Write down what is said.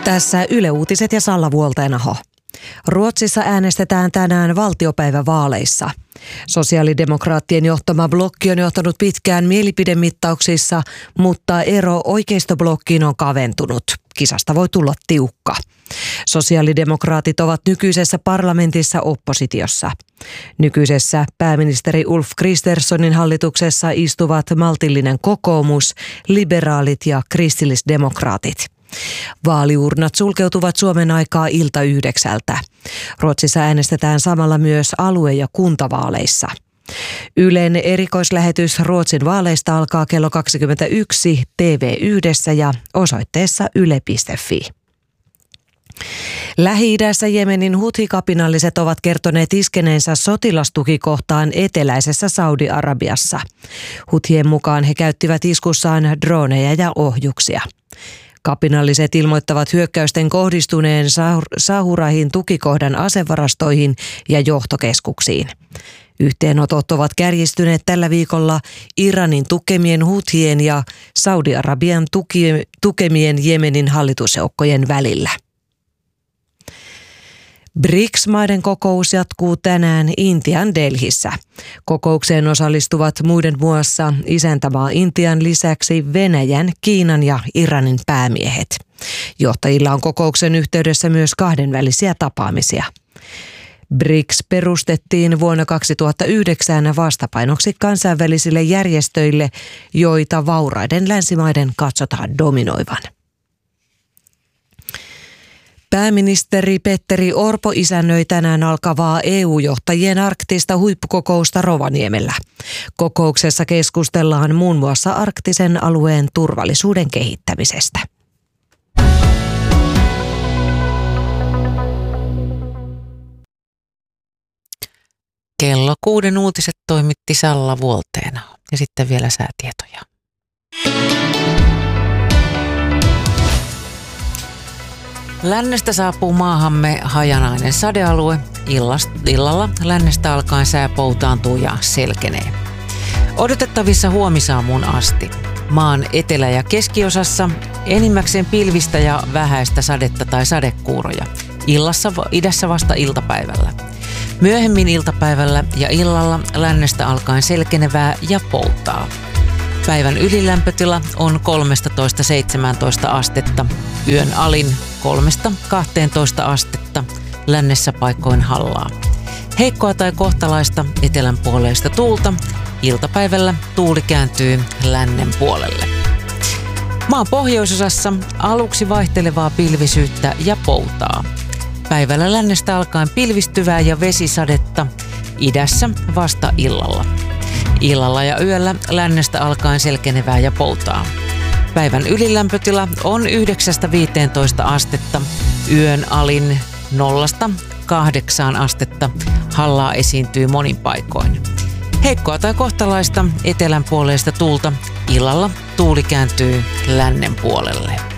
Tässä Yle Uutiset ja Salla Vuoltenaho. Ruotsissa äänestetään tänään valtiopäivävaaleissa. Sosiaalidemokraattien johtama blokki on johtanut pitkään mielipidemittauksissa, mutta ero oikeistoblokkiin on kaventunut. Kisasta voi tulla tiukka. Sosiaalidemokraatit ovat nykyisessä parlamentissa oppositiossa. Nykyisessä pääministeri Ulf Kristerssonin hallituksessa istuvat maltillinen kokoomus, liberaalit ja kristillisdemokraatit. Vaaliurnat sulkeutuvat Suomen aikaa ilta 9. Ruotsissa äänestetään samalla myös alue- ja kuntavaaleissa. Ylen erikoislähetys Ruotsin vaaleista alkaa kello 21 TV1 ja osoitteessa yle.fi. Lähi-idässä Jemenin huthi-kapinalliset ovat kertoneet iskeneensä sotilastukikohtaan eteläisessä Saudi-Arabiassa. Huthien mukaan he käyttivät iskussaan droneja ja ohjuksia. Kapinalliset ilmoittavat hyökkäysten kohdistuneen Sahurahin tukikohdan asevarastoihin ja johtokeskuksiin. Yhteenotot ovat kärjistyneet tällä viikolla Iranin tukemien huthien ja Saudi-Arabian tukemien Jemenin hallitusjoukkojen välillä. BRICS-maiden kokous jatkuu tänään Intian Delhissä. Kokoukseen osallistuvat muiden muassa isäntämaa Intian lisäksi Venäjän, Kiinan ja Iranin päämiehet. Johtajilla on kokouksen yhteydessä myös kahdenvälisiä tapaamisia. BRICS perustettiin vuonna 2009 vastapainoksi kansainvälisille järjestöille, joita vauraiden länsimaiden katsotaan dominoivan. Pääministeri Petteri Orpo isännöi tänään alkavaa EU-johtajien arktista huippukokousta Rovaniemellä. Kokouksessa keskustellaan muun muassa arktisen alueen turvallisuuden kehittämisestä. Kello 6 uutiset toimitti Salla Vuolteena ja sitten vielä säätietoja. Lännestä saapuu maahamme hajanainen sadealue. Illalla lännestä alkaen sää poutaantuu ja selkenee. Odotettavissa huomisaamuun asti. Maan etelä- ja keskiosassa enimmäkseen pilvistä ja vähäistä sadetta tai sadekuuroja. Idässä vasta iltapäivällä. Myöhemmin iltapäivällä ja illalla lännestä alkaen selkenevää ja poutaa. Päivän ylilämpötila on 13-17 astetta, yön alin 3-12 astetta, lännessä paikoin hallaa. Heikkoa tai kohtalaista etelänpuoleista tuulta, iltapäivällä tuuli kääntyy lännen puolelle. Maan pohjoisosassa aluksi vaihtelevaa pilvisyyttä ja poutaa. Päivällä lännestä alkaen pilvistyvää ja vesisadetta, idässä vasta illalla. Illalla ja yöllä lännestä alkaen selkenevää ja poutaa. Päivän ylilämpötila on 9-15 astetta, yön alin 0-8 astetta, hallaa esiintyy monin paikoin. Heikkoa tai kohtalaista etelänpuoleista tuulta, illalla tuuli kääntyy lännen puolelle.